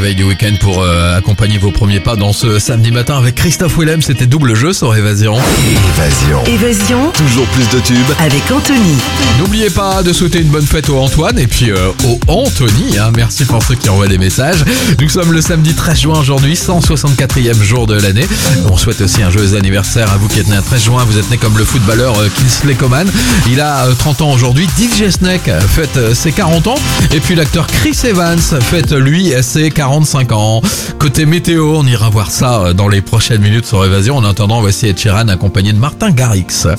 réveil du week-end pour accompagner vos premiers pas dans ce samedi matin avec Christophe Willem. C'était double jeu sur Évasion. Évasion. Toujours plus de tubes. Avec Anthony. N'oubliez pas de souhaiter une bonne fête au Antoine et puis au Anthony. Merci pour ceux qui envoient des messages. Nous sommes le samedi 13 juin aujourd'hui, 164e jour de l'année. On souhaite aussi un joyeux anniversaire à vous qui êtes né un 13 juin. Vous êtes né comme le footballeur Kingsley Coman. Il a 30 ans aujourd'hui. DJ Snake fête ses 40 ans. Et puis l'acteur Chris Evans fête lui ses 45 ans. Côté météo, on ira voir ça dans les prochaines minutes sur Évasion. En attendant, voici Ed Sheeran accompagné de Martin Garrix.